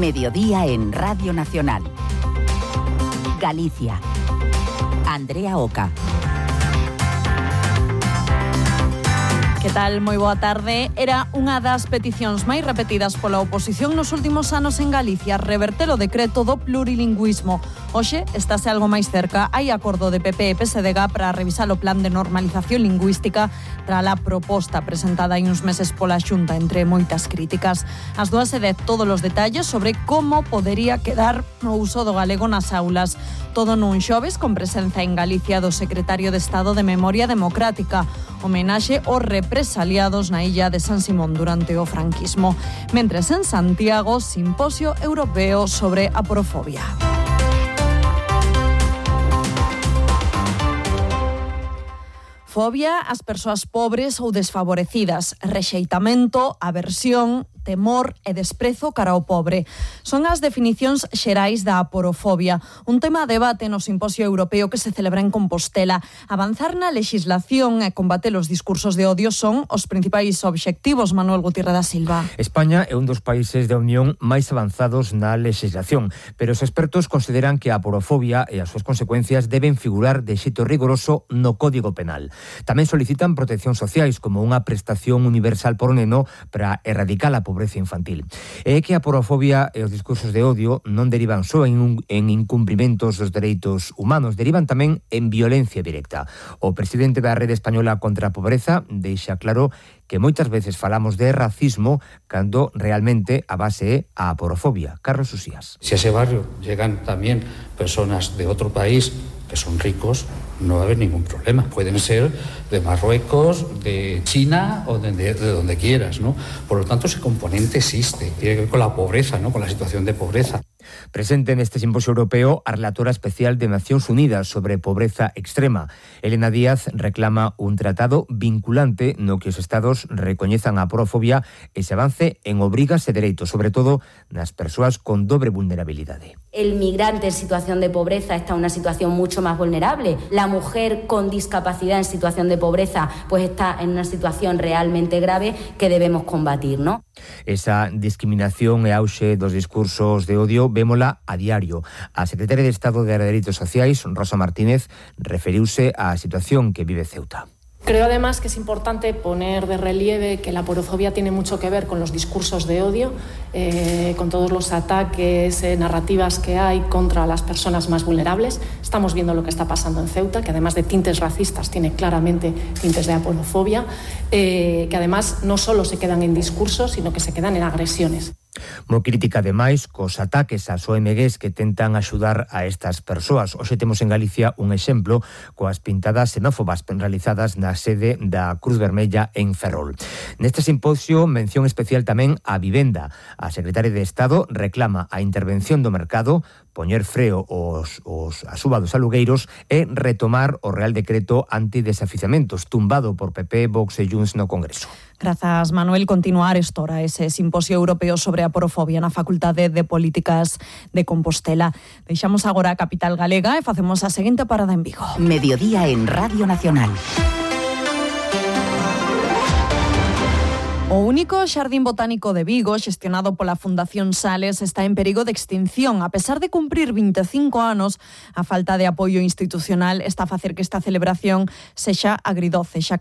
Mediodía en Radio Nacional. Galicia. Andrea Oca. Que tal? Moi boa tarde. Era unha das peticións máis repetidas pola oposición nos últimos anos en Galicia, reverter o decreto do plurilingüismo. Hoxe estáse algo máis cerca. Hai acordo de PP e PSDG para revisar o plan de normalización lingüística tras a proposta presentada hai uns meses pola Xunta, entre moitas críticas. As dúas se de todos os detalles sobre como podería quedar o uso do galego nas aulas. Todo nun xoves con presenza en Galicia do secretario de Estado de Memoria Democrática, homenaxe aos represaliados na illa de San Simón durante o franquismo. Mentres en Santiago, simposio europeo sobre aporofobia. Fobia ás persoas pobres ou desfavorecidas, rexeitamento, aversión, temor e desprezo cara ao pobre. Son as definicións xerais da aporofobia, un tema a debate no simposio europeo que se celebra en Compostela. Avanzar na legislación e combater os discursos de odio son os principais obxectivos, Manuel Gutiérrez da Silva. España é un dos países da Unión máis avanzados na legislación, pero os expertos consideran que a aporofobia e as súas consecuencias deben figurar de xeito rigoroso no Código Penal. Tamén solicitan protección sociais como unha prestación universal por neno para erradicar a pobreza infantil. É que a aporofobia e os discursos de odio non derivan só en incumprimentos dos dereitos humanos, derivan tamén en violencia directa. O presidente da Rede Española contra a Pobreza deixa claro que moitas veces falamos de racismo cando realmente a base é a aporofobia. Carlos Usías. Si a ese barrio llegan también personas de otro país que son ricos, no va a haber ningún problema. Pueden ser de Marruecos, de China o de donde quieras, ¿no? Por lo tanto, ese componente existe. Tiene que ver con la pobreza, ¿no? Con la situación de pobreza. Presente neste simposio europeo a relatora especial de Nacións Unidas sobre pobreza extrema. Elena Díaz reclama un tratado vinculante no que os estados recoñezan a aporofobia e se avance en obrigas e dereitos, sobre todo nas persoas con dobre vulnerabilidade. El migrante en situación de pobreza está en una situación mucho más vulnerable. La mujer con discapacidad en situación de pobreza pues está en una situación realmente grave que debemos combatir, ¿no? Esa discriminación e auxe dos discursos de odio vémola a diario. A secretaria de Estado de Dereitos Sociais, Rosa Martínez, referiuse á situación que vive Ceuta. Creo además que es importante poner de relieve que la aporofobia tiene mucho que ver con los discursos de odio, con todos los ataques, narrativas que hay contra las personas más vulnerables. Estamos viendo lo que está pasando en Ceuta, que además de tintes racistas tiene claramente tintes de aporofobia, que además no solo se quedan en discursos, sino que se quedan en agresiones. Moi crítica ademais cos ataques ás ONGs que tentan axudar a estas persoas. Hoxe temos en Galicia un exemplo coas pintadas xenófobas realizadas na sede da Cruz Vermella en Ferrol. Neste simposio, mención especial tamén á vivenda. A secretaria de Estado reclama a intervención do mercado, poñer freo a suba dos alugueiros e retomar o Real Decreto antidesafiuzamentos tumbado por PP, Vox e Junts no Congreso. Grazas, Manuel. Continuar estora ese simposio europeo sobre aporofobia na Facultade de Políticas de Compostela. Deixamos agora a capital galega e facemos a seguinte parada en Vigo. Mediodía en Radio Nacional. O único xardín botánico de Vigo, xestionado pola Fundación Sales, está en perigo de extinción. A pesar de cumprir 25 anos, a falta de apoio institucional está a facer que esta celebración sexa agridoce, xa